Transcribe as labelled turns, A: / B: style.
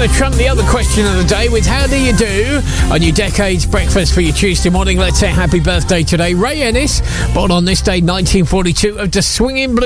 A: going to trump the other question of the day with how do you do on your Decades breakfast for your Tuesday morning. Let's say happy birthday today, Ray Ennis, born on this day 1942, of the swinging blues.